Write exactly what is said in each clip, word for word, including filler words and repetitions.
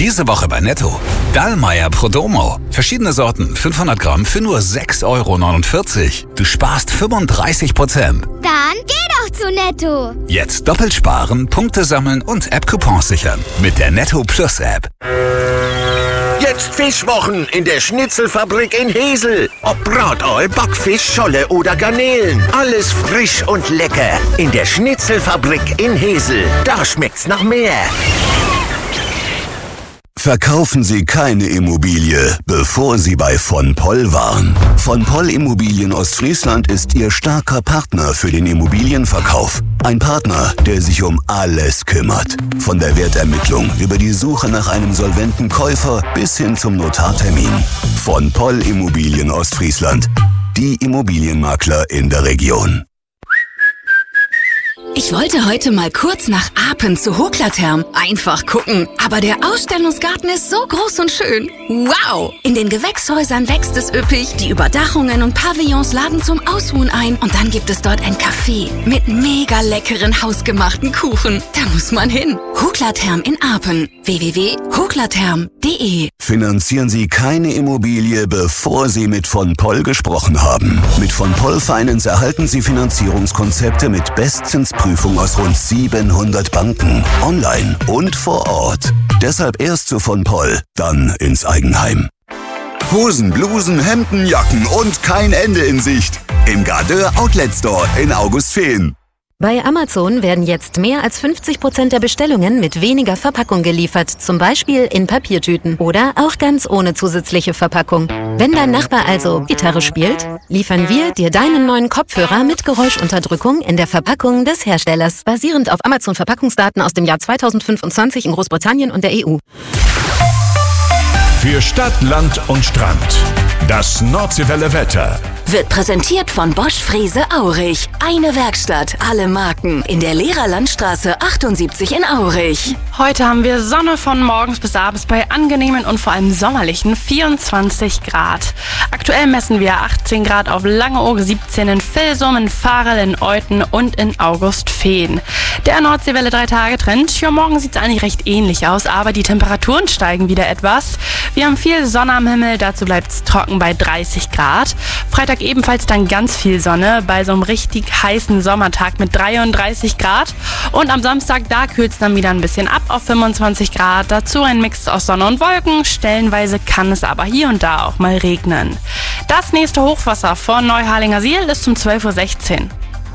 Diese Woche bei Netto. Dallmayr Prodomo. Verschiedene Sorten, fünfhundert Gramm für nur sechs Euro neunundvierzig. Du sparst fünfunddreißig Prozent. Dann geh doch zu Netto. Jetzt doppelt sparen, Punkte sammeln und App-Coupons sichern. Mit der Netto Plus App. Jetzt Fischwochen in der Schnitzelfabrik in Hesel. Ob Bratoi, Backfisch, Scholle oder Garnelen. Alles frisch und lecker. In der Schnitzelfabrik in Hesel. Da schmeckt's nach mehr. Verkaufen Sie keine Immobilie, bevor Sie bei von Poll waren. Von Poll Immobilien Ostfriesland ist Ihr starker Partner für den Immobilienverkauf. Ein Partner, der sich um alles kümmert. Von der Wertermittlung über die Suche nach einem solventen Käufer bis hin zum Notartermin. Von Poll Immobilien Ostfriesland. Die Immobilienmakler in der Region. Ich wollte heute mal kurz nach Apen zu Hoklatherm. Einfach gucken. Aber der Ausstellungsgarten ist so groß und schön. Wow! In den Gewächshäusern wächst es üppig. Die Überdachungen und Pavillons laden zum Ausruhen ein. Und dann gibt es dort ein Café mit mega leckeren hausgemachten Kuchen. Da muss man hin. Hoklatherm in Apen. w w w punkt hoklatherm punkt d e. Finanzieren Sie keine Immobilie, bevor Sie mit von Poll gesprochen haben. Mit von Poll Finance erhalten Sie Finanzierungskonzepte mit Bestzinsprüfung aus rund siebenhundert Banken, online und vor Ort. Deshalb erst zu von Poll, dann ins Eigenheim. Hosen, Blusen, Hemden, Jacken und kein Ende in Sicht. Im Gardeur Outlet Store in Augustfehn. Bei Amazon werden jetzt mehr als fünfzig Prozent der Bestellungen mit weniger Verpackung geliefert, zum Beispiel in Papiertüten oder auch ganz ohne zusätzliche Verpackung. Wenn dein Nachbar also Gitarre spielt, liefern wir dir deinen neuen Kopfhörer mit Geräuschunterdrückung in der Verpackung des Herstellers, basierend auf Amazon-Verpackungsdaten aus dem Jahr zweitausendfünfundzwanzig in Großbritannien und der E U. Für Stadt, Land und Strand. Das Nordseewelle Wetter. Wird präsentiert von Bosch Frese Aurich. Eine Werkstatt, alle Marken. In der Lehrerlandstraße achtundsiebzig in Aurich. Heute haben wir Sonne von morgens bis abends bei angenehmen und vor allem sommerlichen vierundzwanzig Grad. Aktuell messen wir achtzehn Grad auf Langeoog, siebzehn in Vilsum, in Varel, in Euthen und in Augustfehn. Der Nordseewelle drei Tage Trend. Ja, morgen sieht es eigentlich recht ähnlich aus, aber die Temperaturen steigen wieder etwas. Wir haben viel Sonne am Himmel, dazu bleibt es trocken bei dreißig Grad. Freitag ebenfalls dann ganz viel Sonne bei so einem richtig heißen Sommertag mit dreiunddreißig Grad. Und am Samstag, da kühlt es dann wieder ein bisschen ab auf fünfundzwanzig Grad. Dazu ein Mix aus Sonne und Wolken. Stellenweise kann es aber hier und da auch mal regnen. Das nächste Hochwasser vor Neuharlinger Siel ist um zwölf Uhr sechzehn.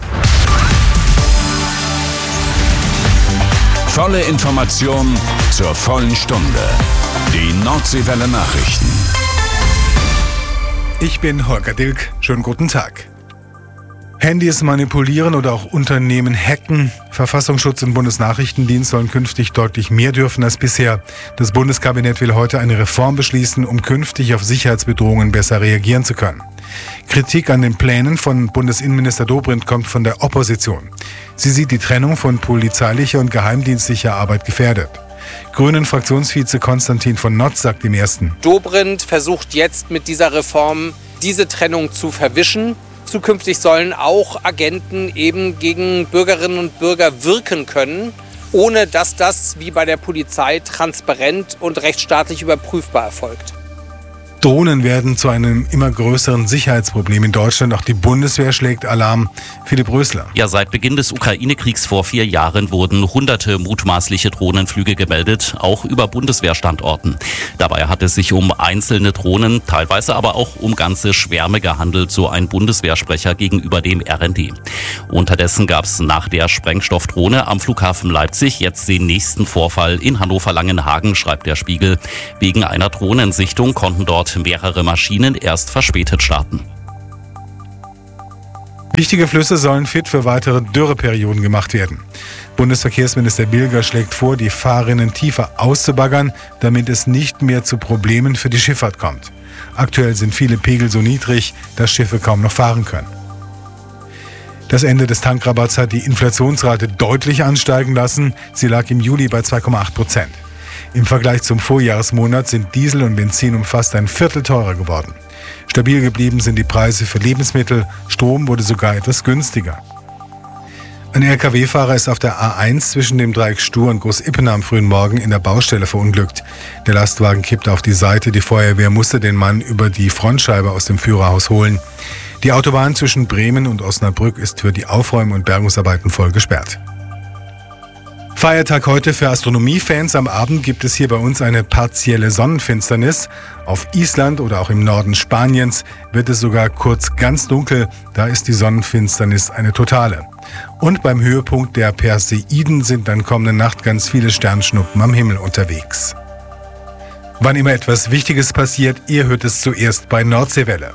Volle Information zur vollen Stunde. Die Nordseewelle Nachrichten. Ich bin Holger Dilk. Schönen guten Tag. Handys manipulieren oder auch Unternehmen hacken. Verfassungsschutz und Bundesnachrichtendienst sollen künftig deutlich mehr dürfen als bisher. Das Bundeskabinett will heute eine Reform beschließen, um künftig auf Sicherheitsbedrohungen besser reagieren zu können. Kritik an den Plänen von Bundesinnenminister Dobrindt kommt von der Opposition. Sie sieht die Trennung von polizeilicher und geheimdienstlicher Arbeit gefährdet. Grünen-Fraktionsvize Konstantin von Notz sagt im Ersten: Dobrindt versucht jetzt mit dieser Reform diese Trennung zu verwischen. Zukünftig sollen auch Agenten eben gegen Bürgerinnen und Bürger wirken können, ohne dass das wie bei der Polizei transparent und rechtsstaatlich überprüfbar erfolgt. Drohnen werden zu einem immer größeren Sicherheitsproblem in Deutschland. Auch die Bundeswehr schlägt Alarm. Philipp Rösler. Ja, seit Beginn des Ukraine-Kriegs vor vier Jahren wurden hunderte mutmaßliche Drohnenflüge gemeldet, auch über Bundeswehrstandorten. Dabei hat es sich um einzelne Drohnen, teilweise aber auch um ganze Schwärme gehandelt, so ein Bundeswehrsprecher gegenüber dem R N D. Unterdessen gab es nach der Sprengstoffdrohne am Flughafen Leipzig jetzt den nächsten Vorfall in Hannover-Langenhagen, schreibt der Spiegel. Wegen einer Drohnensichtung konnten dort mehrere Maschinen erst verspätet starten. Wichtige Flüsse sollen fit für weitere Dürreperioden gemacht werden. Bundesverkehrsminister Bilger schlägt vor, die Fahrrinnen tiefer auszubaggern, damit es nicht mehr zu Problemen für die Schifffahrt kommt. Aktuell sind viele Pegel so niedrig, dass Schiffe kaum noch fahren können. Das Ende des Tankrabatts hat die Inflationsrate deutlich ansteigen lassen. Sie lag im Juli bei zwei Komma acht Prozent. Im Vergleich zum Vorjahresmonat sind Diesel und Benzin um fast ein Viertel teurer geworden. Stabil geblieben sind die Preise für Lebensmittel. Strom wurde sogar etwas günstiger. Ein L K W-Fahrer ist auf der A eins zwischen dem Dreieck Stur und Groß-Ippenau am frühen Morgen in der Baustelle verunglückt. Der Lastwagen kippte auf die Seite. Die Feuerwehr musste den Mann über die Frontscheibe aus dem Führerhaus holen. Die Autobahn zwischen Bremen und Osnabrück ist für die Aufräum- und Bergungsarbeiten voll gesperrt. Feiertag heute für Astronomiefans. Am Abend gibt es hier bei uns eine partielle Sonnenfinsternis. Auf Island oder auch im Norden Spaniens wird es sogar kurz ganz dunkel. Da ist die Sonnenfinsternis eine totale. Und beim Höhepunkt der Perseiden sind dann kommende Nacht ganz viele Sternschnuppen am Himmel unterwegs. Wann immer etwas Wichtiges passiert, ihr hört es zuerst bei Nordseewelle.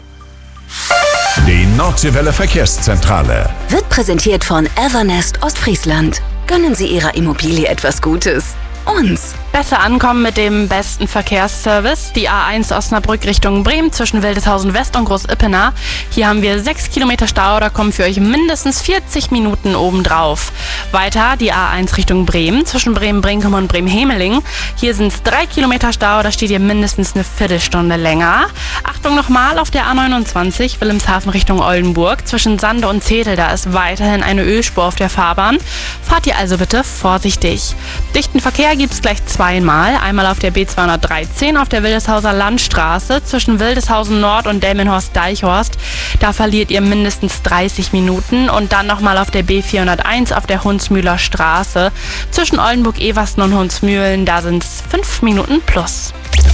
Die Nordseewelle Verkehrszentrale Wird präsentiert von Evernest Ostfriesland. Gönnen Sie Ihrer Immobilie etwas Gutes. Uns. Besser ankommen mit dem besten Verkehrsservice. Die A eins Osnabrück Richtung Bremen zwischen Wildeshausen West und Groß-Ippenau. Hier haben wir sechs Kilometer Stau, da kommen für euch mindestens vierzig Minuten obendrauf. Weiter die A eins Richtung Bremen zwischen Bremen-Brinkum und Bremen-Hemeling. Hier sind es drei Kilometer Stau, da steht ihr mindestens eine Viertelstunde länger. Achtung nochmal auf der A neunundzwanzig Wilhelmshaven Richtung Oldenburg zwischen Sande und Zetel, da ist weiterhin eine Ölspur auf der Fahrbahn. Fahrt ihr also bitte vorsichtig. Dichten Verkehr gibt es gleich zweimal. Einmal auf der B zweihundertdreizehn auf der Wildeshauser Landstraße zwischen Wildeshausen Nord und Delmenhorst-Deichhorst. Da verliert ihr mindestens dreißig Minuten. Und dann nochmal auf der B vierhunderteins auf der Hunsmühler Straße zwischen Oldenburg-Eversten und Hunsmühlen. Da sind es fünf Minuten plus.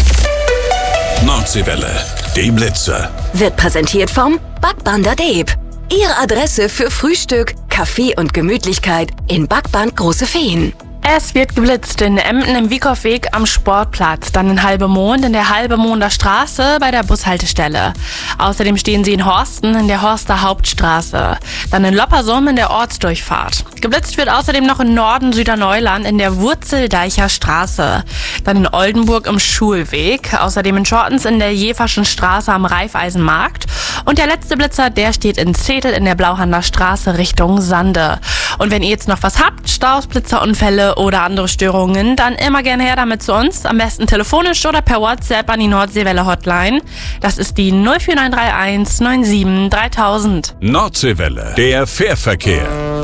Nordseewelle, die Blitze. Wird präsentiert vom Backbander Deeb. Ihre Adresse für Frühstück, Kaffee und Gemütlichkeit in Backband Große Feen. Es wird geblitzt in Emden im Wiekow-Weg am Sportplatz, dann in Halbemond in der Halbemonder Straße bei der Bushaltestelle. Außerdem stehen sie in Horsten in der Horster Hauptstraße, dann in Loppersum in der Ortsdurchfahrt. Geblitzt wird außerdem noch in Norden Süderneuland in der Wurzeldeicher Straße, dann in Oldenburg im Schulweg, außerdem in Schortens in der Jeverschen Straße am Raiffeisenmarkt. Und der letzte Blitzer, der steht in Zetel in der Blauhander Straße Richtung Sande. Und wenn ihr jetzt noch was habt, Staus, Blitzerunfälle oder andere Störungen, dann immer gerne her damit zu uns. Am besten telefonisch oder per WhatsApp an die Nordseewelle Hotline. Das ist die null vier neun drei eins neun sieben dreitausend. Nordseewelle, der Fährverkehr.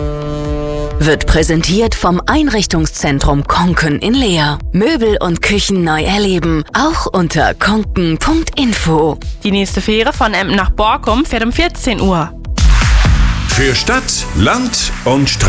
Wird präsentiert vom Einrichtungszentrum Konken in Leer. Möbel und Küchen neu erleben, auch unter konken punkt info. Die nächste Fähre von Emden nach Borkum fährt um vierzehn Uhr. Für Stadt, Land und Straße.